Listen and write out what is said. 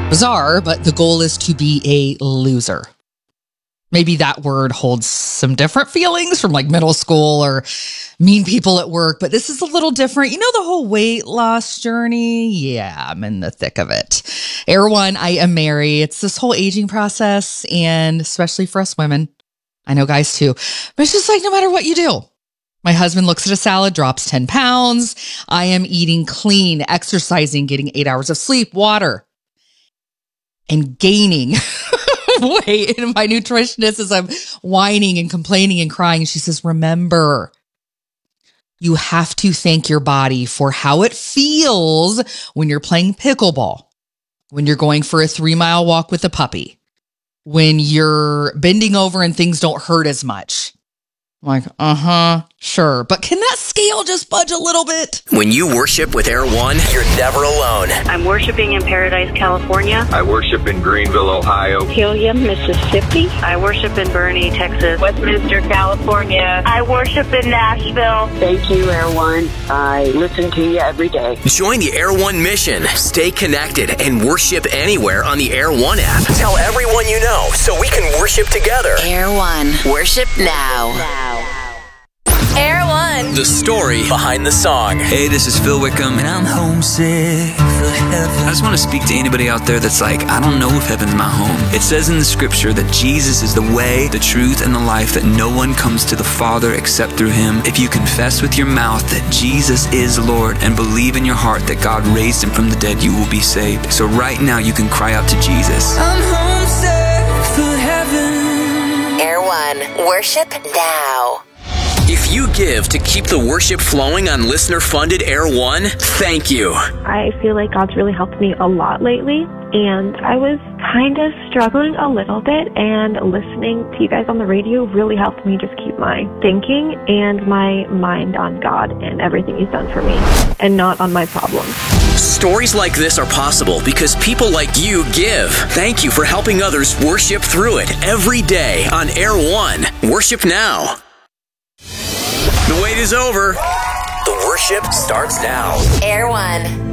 Bizarre, but the goal is to be a loser. Maybe that word holds some different feelings from like middle school or mean people at work, but this is a little different. You know, the whole weight loss journey? Yeah, I'm in the thick of it. Air One, I am Mary. It's this whole aging process, and especially for us women. I know guys too, but it's just like no matter what you do. My husband looks at a salad, drops 10 pounds. I am eating clean, exercising, getting 8 hours of sleep, water, and gaining weight. And my nutritionist, as I'm whining and complaining and crying, she says, remember, you have to thank your body for how it feels when you're playing pickleball, when you're going for a 3-mile walk with a puppy, when you're bending over and things don't hurt as much. I'm like, sure. But can that scale just budge a little bit? When you worship with Air One, you're never alone. I'm worshiping in Paradise, California. I worship in Greenville, Ohio. Helium, Mississippi. I worship in Boerne, Texas. Westminster, California. I worship in Nashville. Thank you, Air One. I listen to you every day. Join the Air One mission. Stay connected and worship anywhere on the Air One app. Tell everyone you know so we can worship together. Air One. Worship now. Air One. The story behind the song. Hey, this is Phil Wickham, and I'm homesick for heaven. I just want to speak to anybody out there that's like, I don't know if heaven's my home. It says in the scripture that Jesus is the way, the truth, and the life, that no one comes to the Father except through him. If you confess with your mouth that Jesus is Lord and believe in your heart that God raised him from the dead, you will be saved. So right now you can cry out to Jesus. I'm homesick for heaven. Air One. Worship now. If you give to keep the worship flowing on listener-funded Air One, thank you. I feel like God's really helped me a lot lately, and I was kind of struggling a little bit, and listening to you guys on the radio really helped me just keep my thinking and my mind on God and everything he's done for me, and not on my problems. Stories like this are possible because people like you give. Thank you for helping others worship through it every day on Air One. Worship now. The wait is over. The worship starts now. Air One.